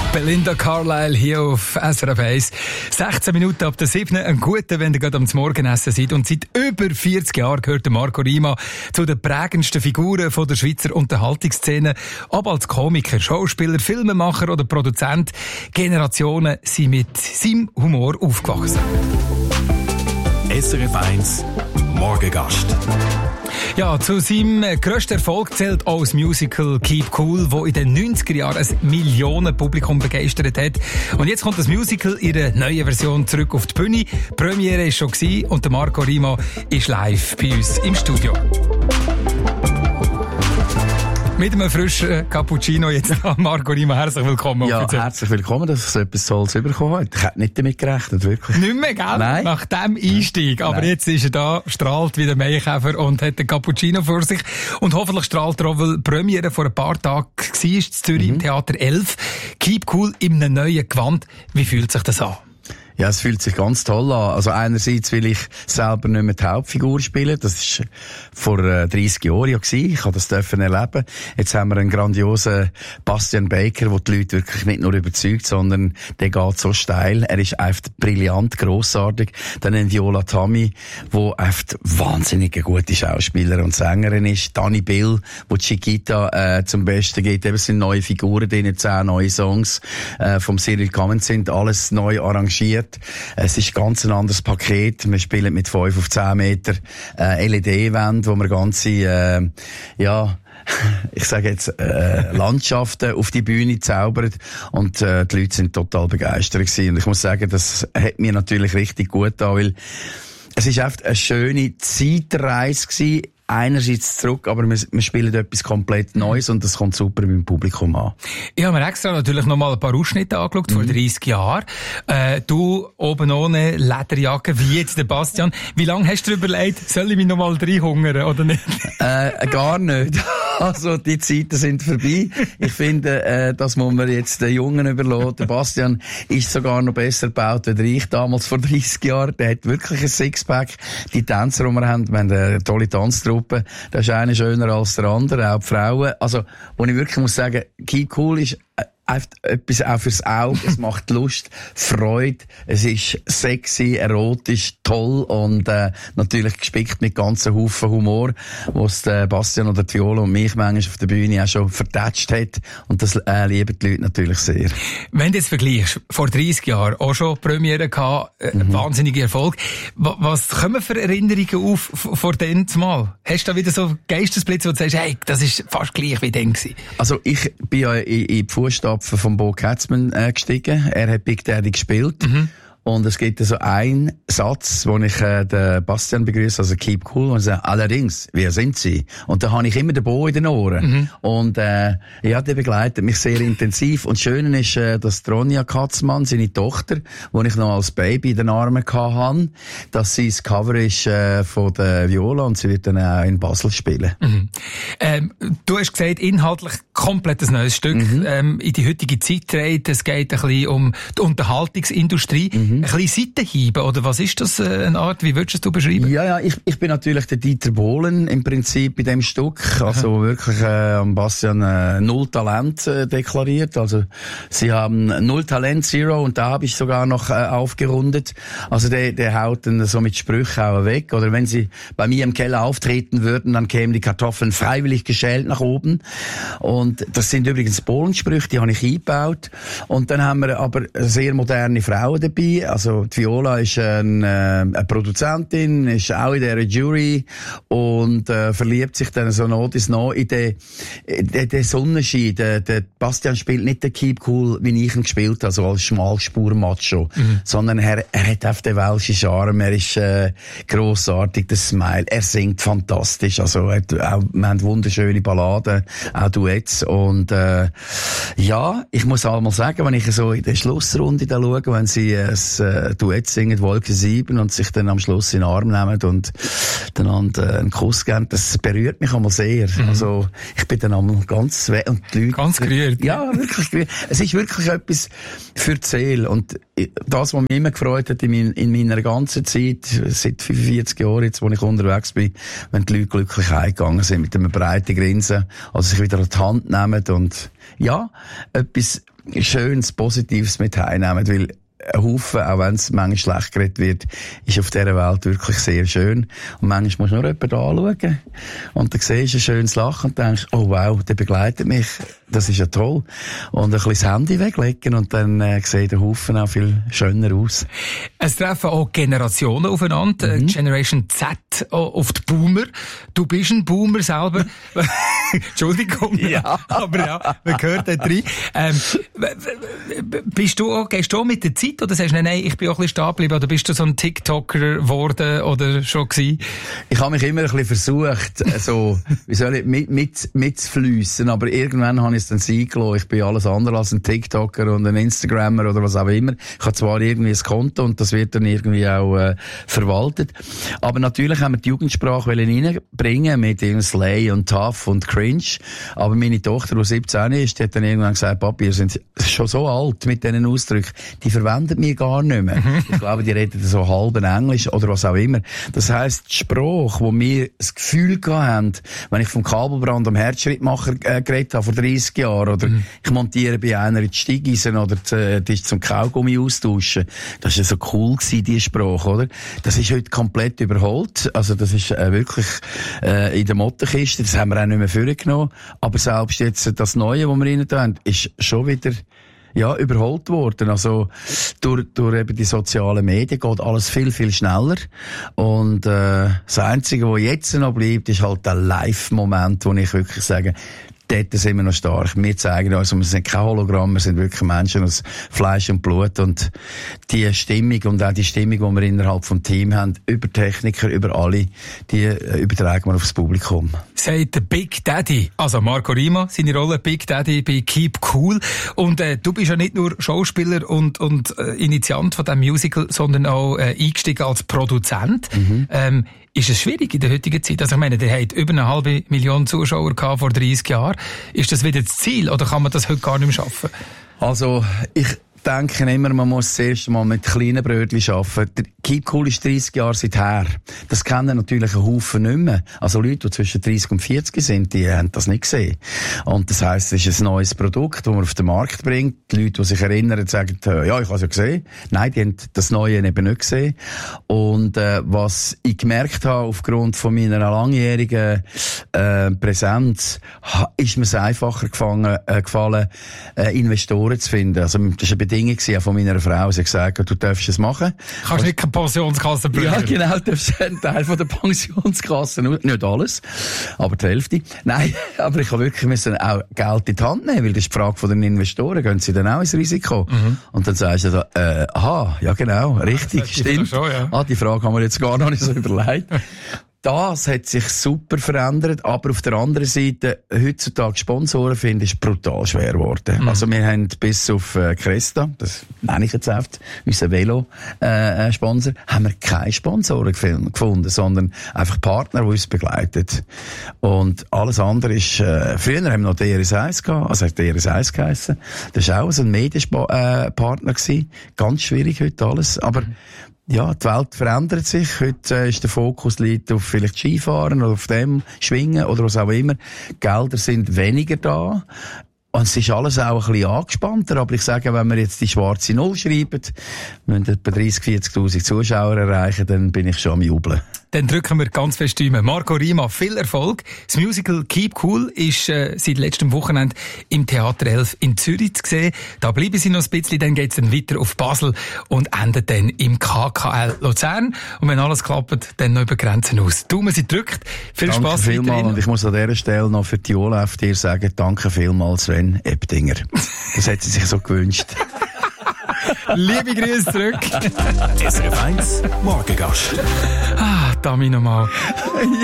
Belinda Carlisle hier auf SRF 1. 16 Minuten ab der 7. Ein guter, wenn ihr gerade am Morgenessen seid. Und seit über 40 Jahren gehört Marco Rima zu den prägendsten Figuren von der Schweizer Unterhaltungsszene. Ob als Komiker, Schauspieler, Filmemacher oder Produzent. Generationen sind mit seinem Humor aufgewachsen. SRF 1 Morgengast. Ja, zu seinem grössten Erfolg zählt auch das Musical Keep Cool, das in den 90er Jahren ein Millionenpublikum begeistert hat. Und jetzt kommt das Musical in einer neuen Version zurück auf die Bühne. Die Premiere war schon und der Marco Rima ist live bei uns im Studio. Mit einem frischen Cappuccino jetzt Marco Rima, herzlich willkommen. Ja, herzlich willkommen, dass ich so etwas Tolles bekommen habe. Ich hätte nicht damit gerechnet, wirklich. Nicht mehr, gell? Nein. Nach dem Einstieg. Aber jetzt ist er da, strahlt wie der Maikäfer und hat den Cappuccino vor sich. Und hoffentlich strahlt er auch, weil die Premiere vor ein paar Tagen war, in Zürich im Theater 11. Keep Cool in einem neuen Gewand. Wie fühlt sich das an? Ja, es fühlt sich ganz toll an. Also einerseits will ich selber nicht mehr die Hauptfigur spielen. Das war vor 30 Jahren ja gewesen. Ich durfte das erleben. Jetzt haben wir einen grandiosen Bastian Baker, der die Leute wirklich nicht nur überzeugt, sondern der geht so steil. Er ist einfach brillant, grossartig. Dann ein Viola Tammy, die einfach wahnsinnig eine gute Schauspielerin und Sängerin ist. Dani Bill, die Chiquita zum Besten geht. Eben sind neue Figuren drin, 10 neue Songs vom Cyril Cummins sind alles neu arrangiert. Es ist ganz ein anderes Paket. Wir spielen mit 5 auf 10 Meter LED-Wände, wo wir ganze, ich sage jetzt, Landschaften auf die Bühne zaubern. Und die Leute sind total begeistert gewesen. Und ich muss sagen, das hat mir natürlich richtig gut an, weil es ist einfach eine schöne Zeitreise gewesen. Einerseits zurück, aber wir spielen etwas komplett Neues und das kommt super beim Publikum an. Ich habe mir extra natürlich noch mal ein paar Ausschnitte angeschaut, vor 30 Jahren. Du oben ohne Lederjacke, wie jetzt der Bastian. Wie lange hast du dir überlegt, soll ich mich noch mal reinhungern oder nicht? Gar nicht. Also, die Zeiten sind vorbei. Ich finde, das muss man jetzt den Jungen überlassen. Der Bastian ist sogar noch besser gebaut als ich damals vor 30 Jahren. Der hat wirklich ein Sixpack. Die Tänzer, die wir haben eine tolle Tanztruppe. Das ist einer schöner als der andere, auch die Frauen. Also, wo ich wirklich muss sagen, Keep Cool ist etwas auch fürs Auge. Es macht Lust, Freude. Es ist sexy, erotisch, toll und natürlich gespickt mit ganzen Haufen Humor, was der Bastian oder die Viola und mich manchmal auf der Bühne auch schon vertätscht hat. Und das lieben die Leute natürlich sehr. Wenn du jetzt vergleichst, vor 30 Jahren auch schon Premiere gehabt, wahnsinniger Erfolg. Was kommen für Erinnerungen auf vor dem Mal? Hast du da wieder so Geistesblitze, wo du sagst, hey, das ist fast gleich wie dann gewesen? Also ich bin ja in die Fußstapfen von Bo Katzmann gestiegen. Er hat Big Daddy gespielt. Und es gibt so einen Satz, wo ich den Bastian begrüße, also Keep Cool, und sage, allerdings, wer sind Sie? Und da habe ich immer den Bo in den Ohren. Und der begleitet mich sehr intensiv. Und das Schöne ist, dass Ronja Katzmann, seine Tochter, die ich noch als Baby in den Armen hatte, dass sie das Cover ist von der Viola und sie wird dann auch in Basel spielen. Du hast gesagt, inhaltlich komplett ein neues Stück. In die heutige Zeit dreht. Es geht ein bisschen um die Unterhaltungsindustrie. Ein bisschen Seitenhiebe, oder was ist das eine Art, wie würdest du beschreiben? Ja, ich bin natürlich der Dieter Bohlen im Prinzip in dem Stück. Also wirklich Bastian 0 Talent deklariert. Also sie haben 0 Talent, 0 und da habe ich sogar noch aufgerundet. Also der haut dann so mit Sprüchen auch weg. Oder wenn sie bei mir im Keller auftreten würden, dann kämen die Kartoffeln freiwillig geschält nach oben. Und das sind übrigens Bohlensprüche, die habe ich eingebaut. Und dann haben wir aber sehr moderne Frauen dabei. Also die Viola ist eine Produzentin, ist auch in dieser Jury und verliebt sich dann so noch in den Sonnenschein. Der Bastian spielt nicht den Keep Cool, wie ich ihn gespielt habe, so als Schmalspur-Macho, sondern er hat auf den welschen Charme, er ist grossartig, der Smile, er singt fantastisch, also wir haben wunderschöne Balladen, auch Duets und ich muss auch mal sagen, wenn ich so in der Schlussrunde da schaue, wenn sie Duett singen, Wolke 7 und sich dann am Schluss in den Arm nehmen und einander einen Kuss geben, das berührt mich einmal sehr. Also ich bin dann einmal ganz und die Leute... Ganz gerührt. Ja, wirklich gerührt. Es ist wirklich etwas für die Seele und das, was mich immer gefreut hat in meiner ganzen Zeit, seit 45 Jahren jetzt, wo ich unterwegs bin, wenn die Leute glücklich heimgegangen sind mit einem breiten Grinsen, also sich wieder an die Hand nehmen und etwas Schönes, Positives mit heimnehmen, weil ein Haufen, auch wenn es manchmal schlecht geredet wird, ist auf dieser Welt wirklich sehr schön. Und manchmal musst du nur jemanden anschauen. Und dann siehst du ein schönes Lachen und denkst, oh wow, der begleitet mich. Das ist ja toll. Und ein bisschen das Handy weglegen und dann sieht der Haufen auch viel schöner aus. Es treffen auch Generationen aufeinander. Generation Z auf die Boomer. Du bist ein Boomer selber. Entschuldigung. Ja. Aber ja, man gehört da rein. Gehst du auch mit der Zeit oder sagst du, nein, ich bin auch ein bisschen stehen geblieben, oder bist du so ein TikToker geworden oder schon gewesen? Ich habe mich immer ein bisschen versucht, so, wie soll ich, mitzufliessen, aber irgendwann habe ich es dann sein gelassen. Ich bin alles andere als ein TikToker und ein Instagrammer oder was auch immer. Ich habe zwar irgendwie ein Konto und das wird dann irgendwie auch verwaltet, aber natürlich haben wir die Jugendsprache reinbringen mit Slay und Tough und Cringe, aber meine Tochter, die 17 ist, die hat dann irgendwann gesagt, Papi, ihr seid schon so alt mit diesen Ausdrücken, die verwendet mir gar nicht mehr. Ich glaube, die reden so halben Englisch oder was auch immer. Das heisst, die Sprache, wo wir das Gefühl gehabt haben, wenn ich vom Kabelbrand am Herzschrittmacher geredet habe vor 30 Jahren, oder ich montiere bei einer die Steigeisen oder die ist zum Kaugummi austauschen. Das war ja so cool gewesen, die Sprache, oder? Das ist heute komplett überholt. Also das ist wirklich in der Mottenkiste. Das haben wir auch nicht mehr vorgenommen. Aber selbst jetzt das Neue, was wir rein tun, ist schon wieder überholt worden. Also, durch eben die sozialen Medien geht alles viel, viel schneller. Und, das Einzige, was jetzt noch bleibt, ist halt der Live-Moment, wo ich wirklich sage, dort sind wir noch stark. Wir zeigen uns, wir sind kein Hologramm, wir sind wirklich Menschen aus Fleisch und Blut. Und die Stimmung und auch die Stimmung, die wir innerhalb vom Team haben, über Techniker, über alle, die übertragen wir aufs Publikum. Sagt der Big Daddy, also Marco Rima, seine Rolle Big Daddy bei Keep Cool. Und du bist ja nicht nur Schauspieler und Initiant von diesem Musical, sondern auch eingestiegen als Produzent. Ist es schwierig in der heutigen Zeit? Also ich meine, der hat über 500.000 Zuschauer gehabt vor 30 Jahren. Ist das wieder das Ziel oder kann man das heute gar nicht mehr schaffen? Also, ich denke immer, man muss zuerst mal mit kleinen Brötchen arbeiten. Der Keep Cool ist 30 Jahre seither. Das kennen natürlich ein Haufen nicht mehr. Also Leute, die zwischen 30 und 40 sind, die haben das nicht gesehen. Und das heisst, es ist ein neues Produkt, das man auf den Markt bringt. Die Leute, die sich erinnern, sagen, ja, ich habe es ja gesehen. Nein, die haben das Neue eben nicht gesehen. Und was ich gemerkt habe, aufgrund von meiner langjährigen Präsenz, ist mir es einfacher gefallen, Investoren zu finden. Also das ist eine Bedingung von meiner Frau. Sie hat gesagt, du darfst es machen. Kannst nicht keine Pensionskasse brauchen. Ja, genau, du darfst einen Teil von der Pensionskasse, nicht alles, aber die Hälfte. Nein, aber ich habe wirklich müssen auch Geld in die Hand nehmen, weil das ist die Frage von den Investoren, gehen sie dann auch ins Risiko? Und dann sagst du, aha, ja genau, richtig, stimmt. Schon, ja. Die Frage haben wir jetzt gar noch nicht so überlegt. Das hat sich super verändert, aber auf der anderen Seite, heutzutage Sponsoren finden, ist brutal schwer geworden. Also wir haben bis auf Cresta, das nenne ich jetzt oft, unser Velo-Sponsor, haben wir keine Sponsoren gefunden, sondern einfach Partner, die uns begleiten. Und alles andere ist, früher haben wir noch DRS1 gehabt, also hat DRS1 geheissen. Das war auch so ein Medienpartner gewesen. Ganz schwierig heute alles, aber ja, die Welt verändert sich. Heute ist der Fokus liegt auf vielleicht Skifahren oder auf dem Schwingen oder was auch immer. Gelder sind weniger da. Und es ist alles auch ein bisschen angespannter. Aber ich sage, wenn wir jetzt die schwarze Null schreiben, müssen etwa 30.000, 40.000 Zuschauer erreichen, dann bin ich schon am Jubeln. Dann drücken wir ganz fest die Daumen. Marco Rima, viel Erfolg. Das Musical Keep Cool ist seit letztem Wochenende im Theater 11 in Zürich zu sehen. Da bleiben sie noch ein bisschen, dann geht's dann weiter auf Basel und endet dann im KKL Luzern. Und wenn alles klappt, dann noch über Grenzen aus. Daumen sind gedrückt. Viel Spass weiterhin. Und ich muss an dieser Stelle noch für die OLF dir sagen, danke vielmals, Sven Eptinger. Das hat sie sich so gewünscht. Liebe Grüße zurück. SRF 1 Morgengast. Dami nochmal.